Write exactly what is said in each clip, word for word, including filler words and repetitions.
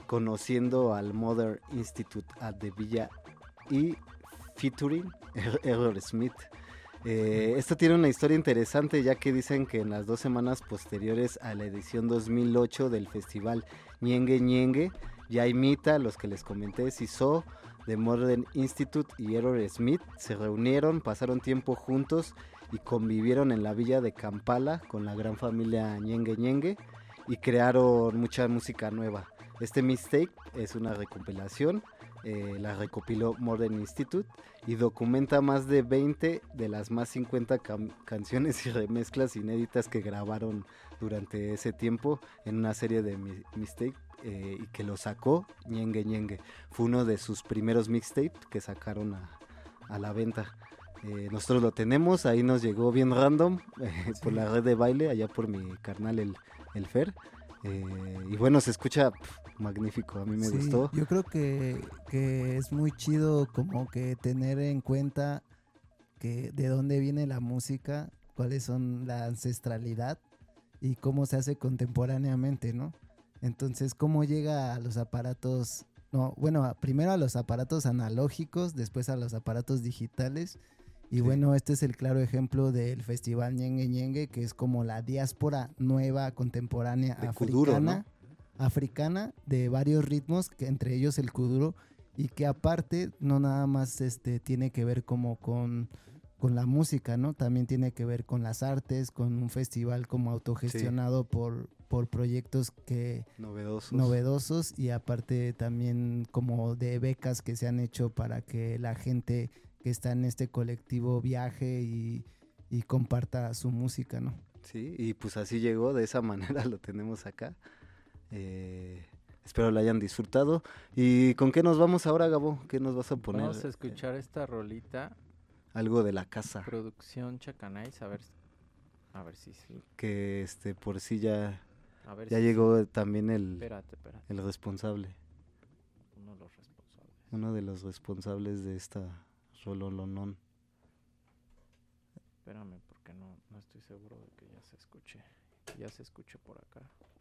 conociendo al Mother Institute at the Villa y featuring Errol Smith. Eh, esto tiene una historia interesante, ya que dicen que en las dos semanas posteriores a la edición dos mil ocho del festival Ñengue Ñengue, Yaimita, los que les comenté, Siso, The Modern Institute y Errol Smith se reunieron, pasaron tiempo juntos y convivieron en la villa de Kampala con la gran familia Ñengue Ñengue y crearon mucha música nueva. Este mixtape es una recompilación, eh, la recopiló Modern Institute y documenta más de veinte de las más cincuenta cam- canciones y remezclas inéditas que grabaron durante ese tiempo en una serie de mi- mixtape eh, y que lo sacó Ñengue Ñengue. Fue uno de sus primeros mixtapes que sacaron a, a la venta. Eh, nosotros lo tenemos, ahí nos llegó bien random eh, por Sí. la red de baile, allá por mi carnal el, el Fer. Eh, y bueno, se escucha pf, magnífico, a mí me Sí, gustó. yo creo que, que es muy chido como que tener en cuenta que de dónde viene la música, cuáles son la ancestralidad y cómo se hace contemporáneamente, ¿no? Entonces, cómo llega a los aparatos, no, bueno, a- primero a los aparatos analógicos, después a los aparatos digitales. Y Sí. bueno, este es el claro ejemplo del Festival Ñengue Ñengue, que es como la diáspora nueva, contemporánea, De Kuduro, ¿no? africana, africana, de varios ritmos, que entre ellos el kuduro, y que aparte no nada más este tiene que ver como con, con la música, ¿no? También tiene que ver con las artes, con un festival como autogestionado por, por proyectos que Novedosos. novedosos y aparte también como de becas que se han hecho para que la gente que está en este colectivo viaje y, y comparta su música, ¿no? Sí, y pues así llegó, de esa manera lo tenemos acá. Eh, espero lo hayan disfrutado. ¿Y con qué nos vamos ahora, Gabo? ¿Qué nos vas a poner? Vamos a Eh, escuchar esta rolita, algo de la casa, producción Chacanais, a ver, a ver si sí, que este por sí ya, a ver ya si sí. llegó también el, Espérate, espérate, el responsable, uno de los responsables. uno de los responsables de esta rololonón. Espérame, porque no, no estoy seguro de que ya se escuche, ya se escuche por acá.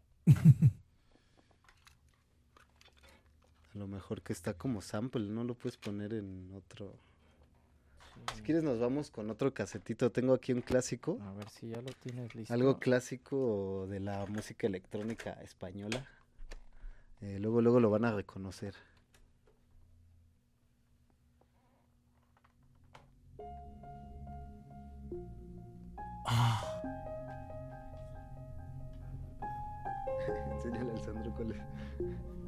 A lo mejor que está como sample, no lo puedes poner en otro. Si Sí. quieres nos vamos con otro casetito. Tengo aquí un clásico, A ver si ya lo tienes listo. algo clásico de la música electrónica española. Eh, luego, luego lo van a reconocer. Enséñale al Sandro cuál es.